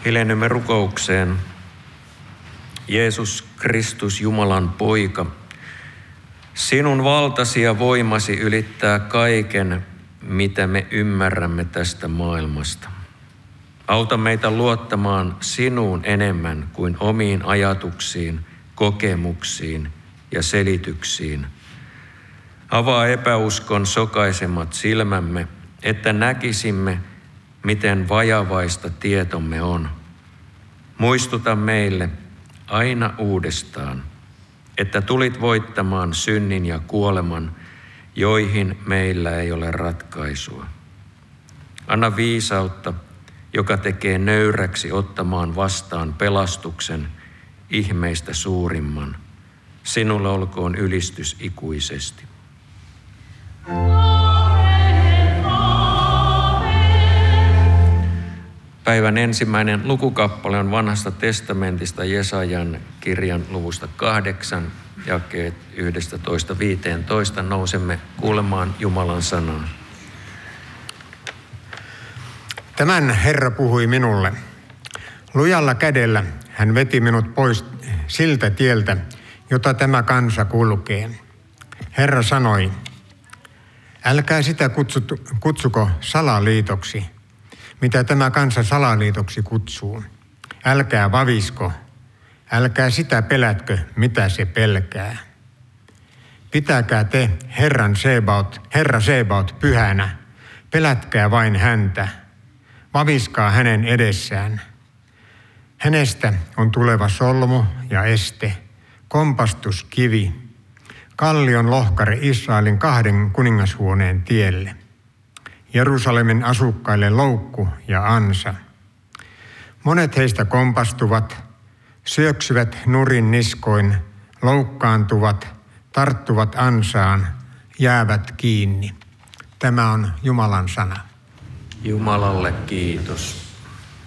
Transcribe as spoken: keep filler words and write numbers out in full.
Hiljennymme rukoukseen. Jeesus Kristus, Jumalan poika, sinun valtasi ja voimasi ylittää kaiken, mitä me ymmärrämme tästä maailmasta. Auta meitä luottamaan sinuun enemmän kuin omiin ajatuksiin, kokemuksiin ja selityksiin. Avaa epäuskon sokaisemat silmämme, että näkisimme, miten vajavaista tietomme on. Muistuta meille aina uudestaan, että tulit voittamaan synnin ja kuoleman, joihin meillä ei ole ratkaisua. Anna viisautta, joka tekee nöyräksi ottamaan vastaan pelastuksen ihmeistä suurimman. Sinulle olkoon ylistys ikuisesti. Päivän ensimmäinen lukukappale on Vanhasta testamentista Jesajan kirjan luvusta kahdeksan, jakeet yksitoista viisitoista. Nousemme kuulemaan Jumalan sanaa. Tämän Herra puhui minulle. Lujalla kädellä hän veti minut pois siltä tieltä, jota tämä kansa kulkee. Herra sanoi, älkää sitä kutsut, kutsuko salaliitoksi, mitä tämä kansa salaliitoksi kutsuu. Älkää vavisko, älkää sitä pelätkö, mitä se pelkää. Pitäkää te Herran Sebaot, Herra Sebaot pyhänä, pelätkää vain häntä, vaviskaa hänen edessään. Hänestä on tuleva solmu ja este, kompastuskivi, kallion lohkare Israelin kahden kuningashuoneen tielle. Jerusalemin asukkaille loukku ja ansa. Monet heistä kompastuvat, syöksyvät nurin niskoin, loukkaantuvat, tarttuvat ansaan, jäävät kiinni. Tämä on Jumalan sana. Jumalalle kiitos.